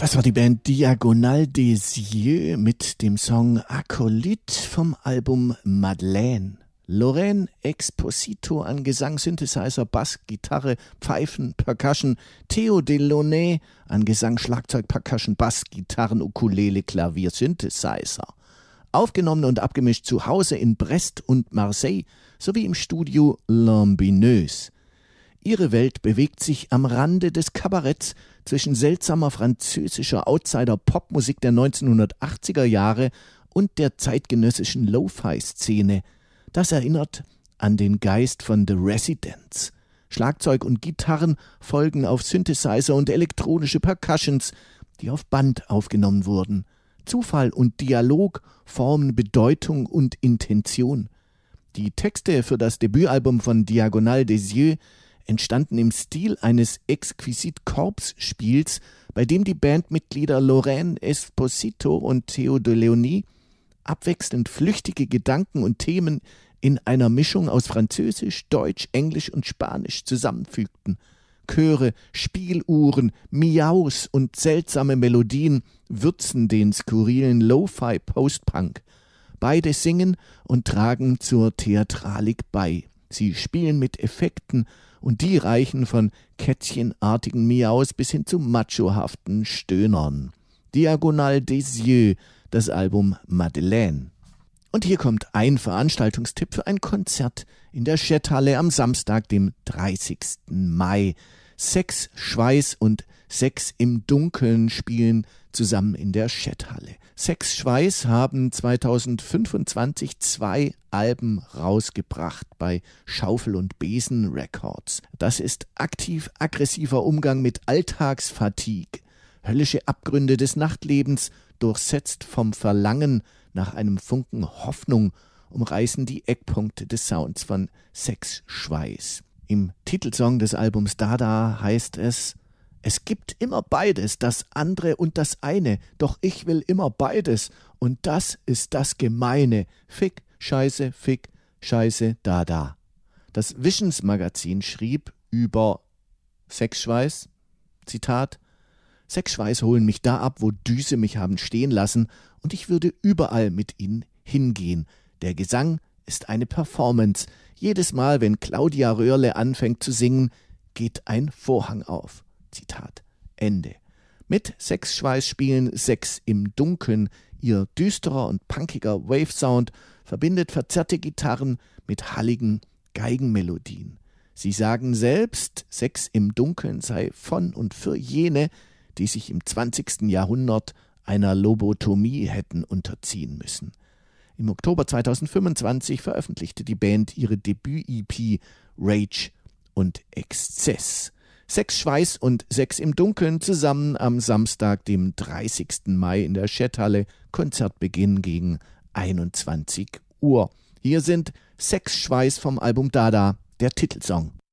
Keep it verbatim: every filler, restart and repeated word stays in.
Das war die Band Diagonale des Yeux mit dem Song Acolyte vom Album Madeleine. Lorraine Exposito an Gesang, Synthesizer, Bass, Gitarre, Pfeifen, Percussion. Theo Delaunay an Gesang, Schlagzeug, Percussion, Bass, Gitarren, Ukulele, Klavier, Synthesizer. Aufgenommen und abgemischt zu Hause in Brest und Marseille sowie im Studio Lambineuse. Ihre Welt bewegt sich am Rande des Kabaretts zwischen seltsamer französischer Outsider-Popmusik der neunzehnhundertachtziger Jahre und der zeitgenössischen Lo-Fi-Szene. Das erinnert an den Geist von The Residents. Schlagzeug und Gitarren folgen auf Synthesizer und elektronische Percussions, die auf Band aufgenommen wurden. Zufall und Dialog formen Bedeutung und Intention. Die Texte für das Debütalbum von Diagonale des Yeux entstanden im Stil eines Exquisit-Corps-Spiels, bei dem die Bandmitglieder Lorraine Exposito und Theo Delaunay abwechselnd flüchtige Gedanken und Themen in einer Mischung aus Französisch, Deutsch, Englisch und Spanisch zusammenfügten. Chöre, Spieluhren, Miaus und seltsame Melodien würzen den skurrilen Lo-Fi-Post-Punk. Beide singen und tragen zur Theatralik bei. Sie spielen mit Effekten und die reichen von kätzchenartigen Miaus bis hin zu machohaften Stöhnern. Diagonale des Yeux, das Album Madeleine. Und hier kommt ein Veranstaltungstipp für ein Konzert in der Schetthalle am Samstag, dem dreißigsten Mai. Sex, Schweiß und Sex im Dunkeln spielen zusammen in der Schetthalle. Sex, Schweiß haben zweitausendfünfundzwanzig zwei Alben rausgebracht bei Schaufel und Besen Records. Das ist aktiv-aggressiver Umgang mit Alltagsfatigue, höllische Abgründe des Nachtlebens, durchsetzt vom Verlangen nach einem Funken Hoffnung, umreißen die Eckpunkte des Sounds von Sex, Schweiß. Im Titelsong des Albums Dada heißt es: Es gibt immer beides, das andere und das eine, doch ich will immer beides und das ist das Gemeine. Fick, Scheiße, Fick, Scheiße, Dada. Das Visions Magazin schrieb über Sexschweiß, Zitat: Sexschweiß holen mich da ab, wo Düse mich haben stehen lassen und ich würde überall mit ihnen hingehen. Der Gesang ist eine Performance. Jedes Mal, wenn Claudia Röhrle anfängt zu singen, geht ein Vorhang auf. Zitat Ende. Mit Sexschweiß spielen Sex im Dunkeln. Ihr düsterer und punkiger Wave-Sound verbindet verzerrte Gitarren mit halligen Geigenmelodien. Sie sagen selbst, Sex im Dunkeln sei von und für jene, die sich im zwanzigsten Jahrhundert einer Lobotomie hätten unterziehen müssen. Im Oktober zweitausendfünfundzwanzig veröffentlichte die Band ihre Debüt-E P Rage und Exzess. Sex, Schweiß und Sex im Dunkeln zusammen am Samstag, dem dreißigsten Mai in der Schetthalle. Konzertbeginn gegen einundzwanzig Uhr. Hier sind Sex, Schweiß vom Album Dada, der Titelsong.